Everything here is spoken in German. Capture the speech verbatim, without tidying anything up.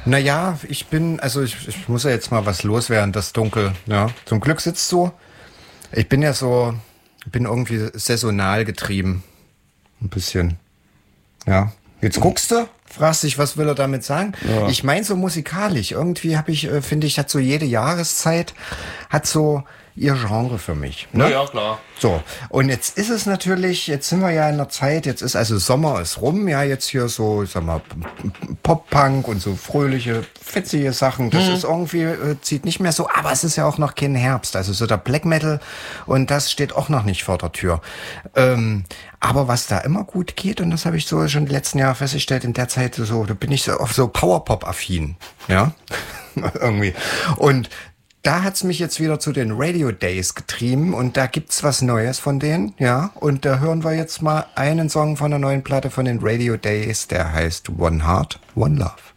Naja, ich bin, also ich, ich muss ja jetzt mal was loswerden, das Dunkel. Ja. Zum Glück sitzt so. Ich bin ja so, bin irgendwie saisonal getrieben. Ein bisschen. Ja. Jetzt guckst du, fragst dich, was will er damit sagen? Ja. Ich meine so musikalisch. Irgendwie habe ich, äh, finde ich, hat so jede Jahreszeit, hat so ihr Genre für mich. Ne? Na ja, klar. So, und jetzt ist es natürlich, jetzt sind wir ja in der Zeit, jetzt ist also Sommer ist rum, ja, jetzt hier so, ich sag mal, Pop-Punk und so fröhliche, fetzige Sachen, das ist irgendwie, äh, zieht nicht mehr so, aber es ist ja auch noch kein Herbst, also so der Black Metal und das steht auch noch nicht vor der Tür. Ähm, aber was da immer gut geht, und das habe ich so schon die letzten Jahre festgestellt, in der Zeit so, da bin ich so auf so Powerpop-affin, ja, irgendwie. Und da hat's mich jetzt wieder zu den Radio Days getrieben und da gibt's was Neues von denen, ja. Und da hören wir jetzt mal einen Song von der neuen Platte von den Radio Days, der heißt One Heart, One Love.